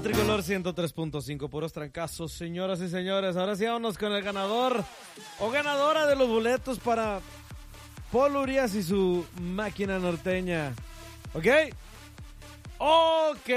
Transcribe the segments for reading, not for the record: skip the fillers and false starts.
Tricolor 103.5, puros trancazos, señoras y señores. Ahora sí vámonos con el ganador o ganadora de los boletos para Paul Urias y su máquina norteña. ¿Ok? Ok,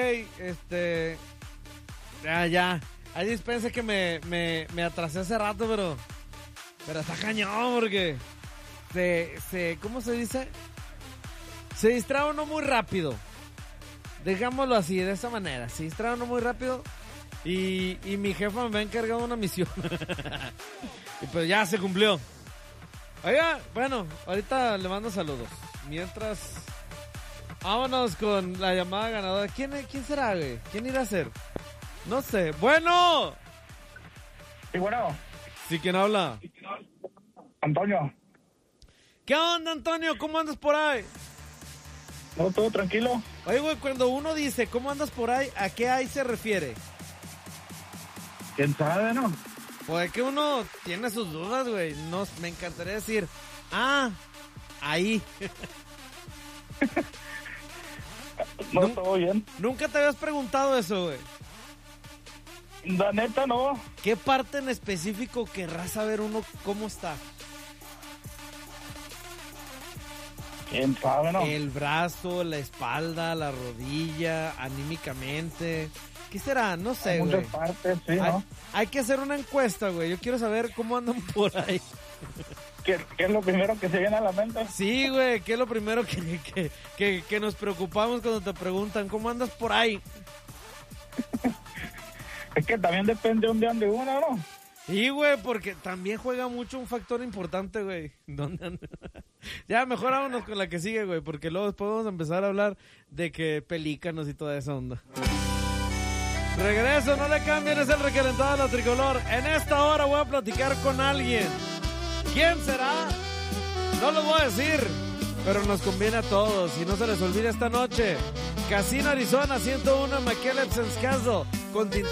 ya. Ahí dispense que me atrasé hace rato, pero está cañón porque ¿cómo se dice? Se distrae uno muy rápido. Dejámoslo así, de esa manera. Se distrae uno muy rápido y mi jefa me ha encargado una misión. Y pues ya se cumplió. Oiga, bueno, ahorita le mando saludos. Mientras, vámonos con la llamada ganadora. ¿Quién será, güey? ¿Quién irá a ser? No sé. ¡Bueno! Sí, bueno. ¿Sí, quién habla? Antonio. ¿Qué onda, Antonio? ¿Cómo andas por ahí? No, todo tranquilo. Oye, güey, cuando uno dice ¿cómo andas por ahí? ¿A qué ahí se refiere? ¿Quién sabe, no? Pues es que uno tiene sus dudas, güey. No, me encantaría decir, ahí. No, todo bien. ¿Nunca te habías preguntado eso, güey? La neta, no. ¿Qué parte en específico querrás saber uno cómo está? ¿Quién sabe, no? El brazo, la espalda, la rodilla, anímicamente. ¿Qué será? No sé, güey. Muchas partes, sí, ¿no? Hay que hacer una encuesta, güey. Yo quiero saber cómo andan por ahí. ¿Qué es lo primero que se viene a la mente? Sí, güey. ¿Qué es lo primero que nos preocupamos cuando te preguntan cómo andas por ahí? Es que también depende de dónde ande uno, ¿no? Sí, güey, porque también juega mucho un factor importante, güey. ¿Dónde anda? Ya, mejor vámonos con la que sigue, güey, porque luego después vamos a empezar a hablar de que pelícanos y toda esa onda. Regreso, no le cambien, es el recalentado de la Tricolor. En esta hora voy a platicar con alguien. ¿Quién será? No lo voy a decir, pero nos conviene a todos. Y no se les olvide esta noche, Casino Arizona 101 McKellar Castle con